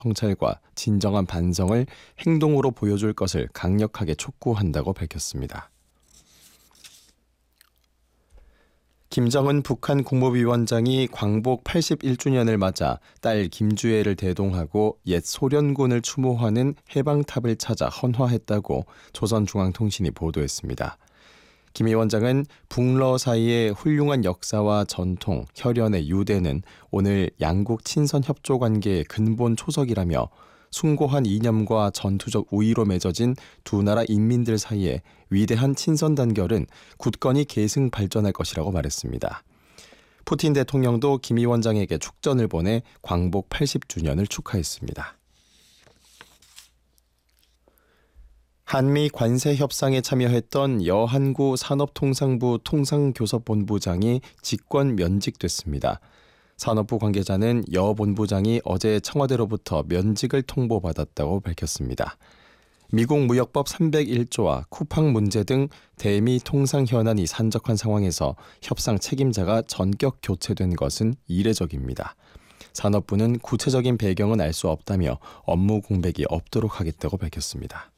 성찰과 진정한 반성을 행동으로 보여줄 것을 강력하게 촉구한다고 밝혔습니다. 김정은 북한 국무위원장이 광복 81주년을 맞아 딸 김주애를 대동하고 옛 소련군을 추모하는 해방탑을 찾아 헌화했다고 조선중앙통신이 보도했습니다. 김 위원장은 북러 사이의 훌륭한 역사와 전통, 혈연의 유대는 오늘 양국 친선 협조 관계의 근본 초석이라며 숭고한 이념과 전투적 우위로 맺어진 두 나라 인민들 사이에 위대한 친선 단결은 굳건히 계승 발전할 것이라고 말했습니다. 푸틴 대통령도 김 위원장에게 축전을 보내 광복 80주년을 축하했습니다. 한미 관세 협상에 참여했던 여한구 산업통상부 통상교섭본부장이 직권 면직됐습니다. 산업부 관계자는 여 본부장이 어제 청와대로부터 면직을 통보받았다고 밝혔습니다. 미국 무역법 301조와 쿠팡 문제 등 대미 통상 현안이 산적한 상황에서 협상 책임자가 전격 교체된 것은 이례적입니다. 산업부는 구체적인 배경은 알 수 없다며 업무 공백이 없도록 하겠다고 밝혔습니다.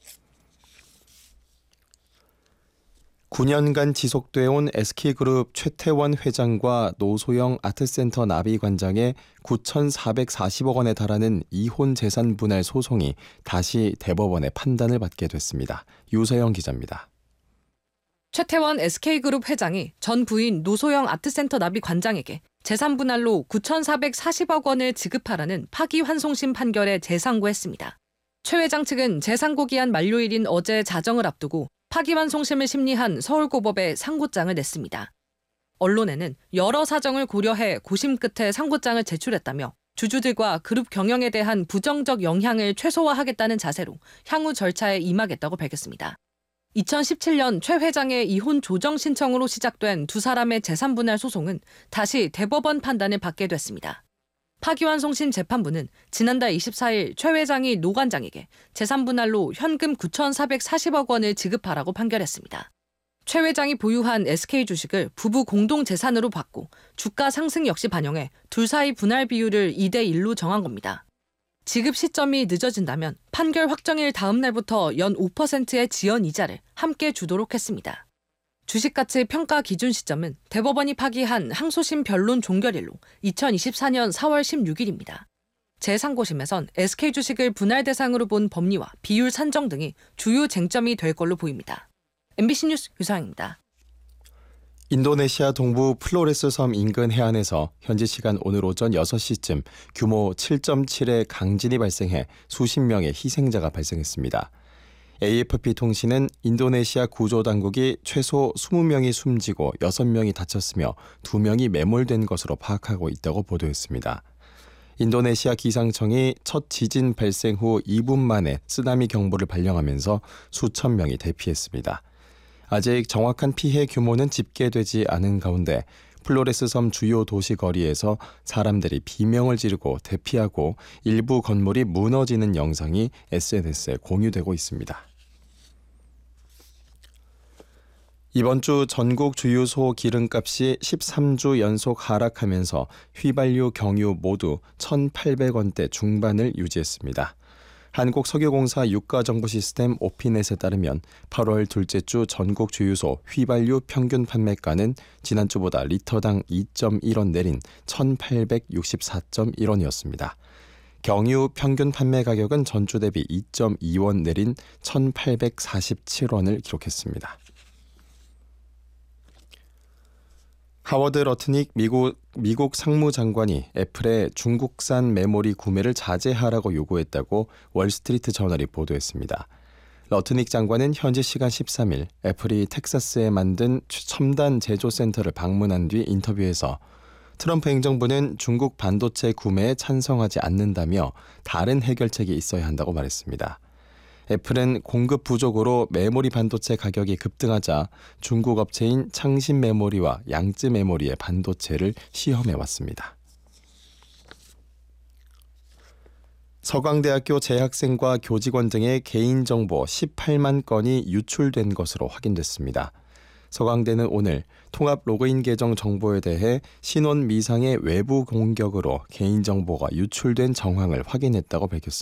9년간 지속돼온 SK그룹 최태원 회장과 노소영 아트센터 나비관장의 9,440억 원에 달하는 이혼 재산 분할 소송이 다시 대법원의 판단을 받게 됐습니다. 유서영 기자입니다. 최태원 SK그룹 회장이 전 부인 노소영 아트센터 나비관장에게 재산 분할로 9,440억 원을 지급하라는 파기환송심 판결에 재상고했습니다. 최 회장 측은 재상고 기한 만료일인 어제 자정을 앞두고 파기환송심을 심리한 서울고법에 상고장을 냈습니다. 언론에는 여러 사정을 고려해 고심 끝에 상고장을 제출했다며 주주들과 그룹 경영에 대한 부정적 영향을 최소화하겠다는 자세로 향후 절차에 임하겠다고 밝혔습니다. 2017년 최 회장의 이혼 조정 신청으로 시작된 두 사람의 재산 분할 소송은 다시 대법원 판단을 받게 됐습니다. 파기환송심 재판부는 지난달 24일 최 회장이 노 관장에게 재산 분할로 현금 9,440억 원을 지급하라고 판결했습니다. 최 회장이 보유한 SK 주식을 부부 공동 재산으로 받고 주가 상승 역시 반영해 둘 사이 분할 비율을 2대1로 정한 겁니다. 지급 시점이 늦어진다면 판결 확정일 다음 날부터 연 5%의 지연 이자를 함께 주도록 했습니다. 주식가치 평가 기준 시점은 대법원이 파기한 항소심 변론 종결일로 2024년 4월 16일입니다. 재상고심에선 SK 주식을 분할 대상으로 본 법리와 비율 산정 등이 주요 쟁점이 될 걸로 보입니다. MBC 뉴스 유상입니다. 인도네시아 동부 플로레스 섬 인근 해안에서 현지 시간 오늘 오전 6시쯤 규모 7.7의 강진이 발생해 수십 명의 희생자가 발생했습니다. AFP 통신은 인도네시아 구조당국이 최소 20명이 숨지고 6명이 다쳤으며 2명이 매몰된 것으로 파악하고 있다고 보도했습니다. 인도네시아 기상청이 첫 지진 발생 후 2분 만에 쓰나미 경보를 발령하면서 수천 명이 대피했습니다. 아직 정확한 피해 규모는 집계되지 않은 가운데 플로레스 섬 주요 도시 거리에서 사람들이 비명을 지르고 대피하고 일부 건물이 무너지는 영상이 SNS에 공유되고 있습니다. 이번 주 전국 주유소 기름값이 13주 연속 하락하면서 휘발유, 경유 모두 1,800원대 중반을 유지했습니다. 한국석유공사 유가정보시스템 오피넷에 따르면 8월 둘째 주 전국 주유소 휘발유 평균 판매가는 지난주보다 리터당 2.1원 내린 1,864.1원이었습니다. 경유 평균 판매 가격은 전주 대비 2.2원 내린 1,847원을 기록했습니다. 하워드 러트닉 미국 상무장관이 애플의 중국산 메모리 구매를 자제하라고 요구했다고 월스트리트 저널이 보도했습니다. 러트닉 장관은 현지 시간 13일 애플이 텍사스에 만든 첨단 제조센터를 방문한 뒤 인터뷰에서 트럼프 행정부는 중국 반도체 구매에 찬성하지 않는다며 다른 해결책이 있어야 한다고 말했습니다. 애플은 공급 부족으로 메모리 반도체 가격이 급등하자 중국 업체인 창신 메모리와 양쯔 메모리의 반도체를 시험해왔습니다. 서강대학교 재학생과 교직원 등의 개인정보 18만 건이 유출된 것으로 확인됐습니다. 서강대는 오늘 통합 로그인 계정 정보에 대해 신원 미상의 외부 공격으로 개인정보가 유출된 정황을 확인했다고 밝혔습니다.